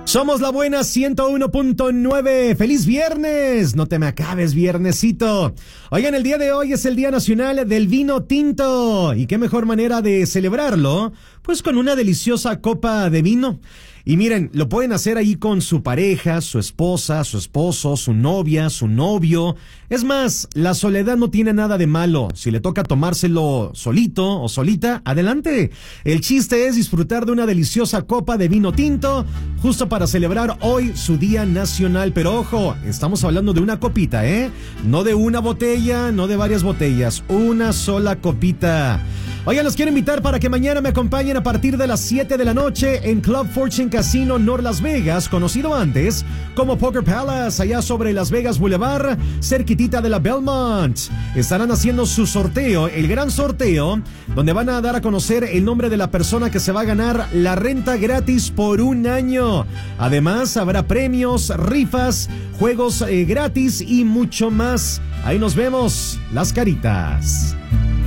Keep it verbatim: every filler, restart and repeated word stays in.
Somos la buena ciento uno punto nueve. ¡Feliz viernes! No te me acabes, viernesito. Oigan, el día de hoy es el Día Nacional del Vino Tinto. ¿Y qué mejor manera de celebrarlo? Pues con una deliciosa copa de vino. Y miren, lo pueden hacer ahí con su pareja, su esposa, su esposo, su novia, su novio. Es más, la soledad no tiene nada de malo. Si le toca tomárselo solito o solita, adelante. El chiste es disfrutar de una deliciosa copa de vino tinto, justo para celebrar hoy su Día Nacional. Pero ojo, estamos hablando de una copita, ¿eh? No de una botella, no de varias botellas, una sola copita. Oigan, los quiero invitar para que mañana me acompañen a partir de las siete de la noche en Club Fortune Casino North Las Vegas, conocido antes como Poker Palace, allá sobre Las Vegas Boulevard, cerquitita de la Belmont. Estarán haciendo su sorteo, el gran sorteo, donde van a dar a conocer el nombre de la persona que se va a ganar la renta gratis por un año. Además, habrá premios, rifas, juegos eh, gratis y mucho más. Ahí nos vemos, las caritas.